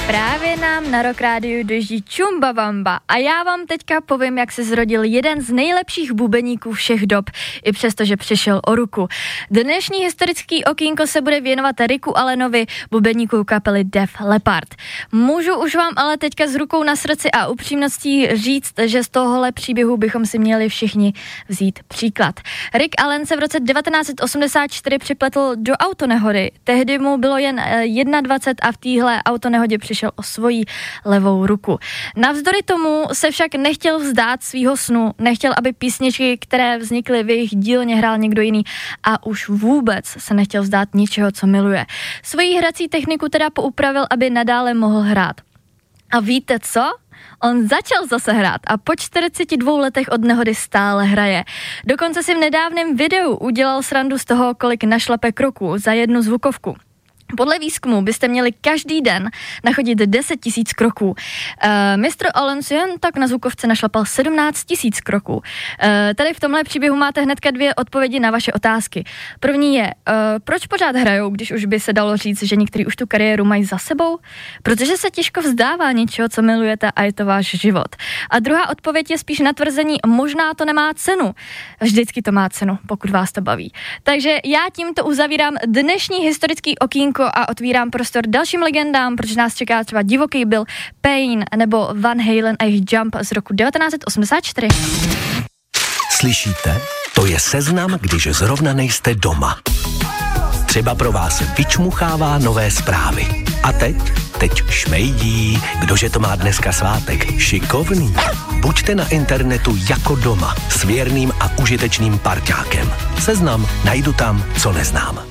Právě nám na Rock Rádiu dojíždí Chumbawamba a já vám teďka povím, jak se zrodil jeden z nejlepších bubeníků všech dob, i přesto, že přišel o ruku. Dnešní historický okýnko se bude věnovat Ricku Allenovi, bubeníku kapely Def Leppard. Můžu už vám ale teďka s rukou na srdci a upřímností říct, že z tohohle příběhu bychom si měli všichni vzít příklad. Rick Allen se v roce 1984 připletl do autonehody. Tehdy mu bylo jen 21 a v téhle autonehodě přišel o svoji levou ruku. Navzdory tomu se však nechtěl vzdát svýho snu, nechtěl, aby písničky, které vznikly v jejich dílně, hrál někdo jiný a už vůbec se nechtěl vzdát ničeho, co miluje. Svoji hrací techniku teda poupravil, aby nadále mohl hrát. A víte co? On začal zase hrát a po 42 letech od nehody stále hraje. Dokonce si v nedávném videu udělal srandu z toho, kolik našlape kroků za jednu zvukovku. Podle výzkumu byste měli každý den nachodit 10 000 kroků. Mr. Allen si jen tak na zvukovce našlapal 17 000 kroků. Tady v tomhle příběhu máte hnedka 2 odpovědi na vaše otázky. První je, proč pořád hrajou, když už by se dalo říct, že někteří už tu kariéru mají za sebou? Protože se těžko vzdává něčeho, co milujete a je to váš život. A druhá odpověď je spíš na tvrzení, možná to nemá cenu. Vždycky to má cenu, pokud vás to baví. Takže já tímto uzavírám dnešní historický okýnko a otvírám prostor dalším legendám, protože nás čeká třeba Divoký Bill, Pain nebo Van Halen a jejich Jump z roku 1984. Slyšíte? To je seznam, když zrovna nejste doma. Třeba pro vás vyčmuchává nové zprávy. A teď šmejdí, kdože to má dneska svátek, šikovný. Buďte na internetu jako doma, s věrným a užitečným parťákem. Seznam najdu tam, co neznám.